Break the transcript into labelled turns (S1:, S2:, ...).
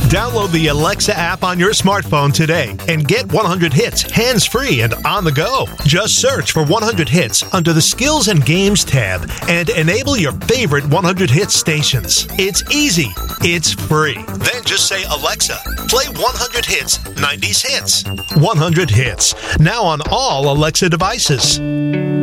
S1: Download the Alexa app on your smartphone today and get 100 hits hands-free and on the go. Just search for 100 hits under the Skills and Games tab and enable your favorite 100 hits stations. It's easy. It's free. Then just say, Alexa, play 100 hits, 90s hits. 100 hits. Now on all Alexa devices.